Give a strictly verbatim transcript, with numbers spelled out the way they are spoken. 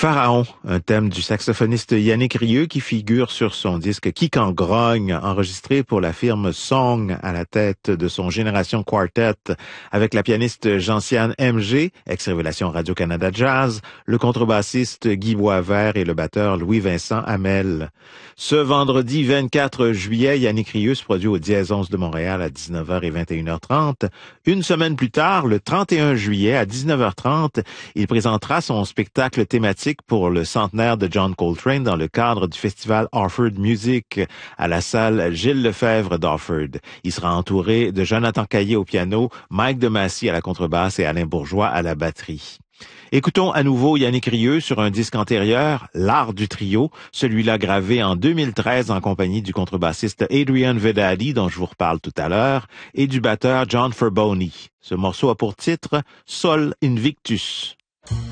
Pharaon, un thème du saxophoniste Yannick Rieu qui figure sur son disque Kick en grogne, enregistré pour la firme Song à la tête de son Génération Quartet, avec la pianiste Gentiane M G, ex-révélation Radio-Canada Jazz, le contrebassiste Guy Boisvert et le batteur Louis-Vincent Hamel. Ce vendredi vingt-quatre juillet, Yannick Rieu se produit au Dièse onze de Montréal à dix-neuf heures et vingt et une heures trente. Une semaine plus tard, le trente et un juillet à dix-neuf heures trente, il présentera son spectacle thématique pour le centenaire de John Coltrane dans le cadre du festival Orford Music à la salle Gilles Lefebvre d'Orford. Il sera entouré de Jonathan Caillé au piano, Mike Demassy à la contrebasse et Alain Bourgeois à la batterie. Écoutons à nouveau Yannick Rieu sur un disque antérieur, L'Art du trio, celui-là gravé en deux mille treize en compagnie du contrebassiste Adrian Vedadi, dont je vous reparle tout à l'heure, et du batteur John Ferboni. Ce morceau a pour titre Sol Invictus.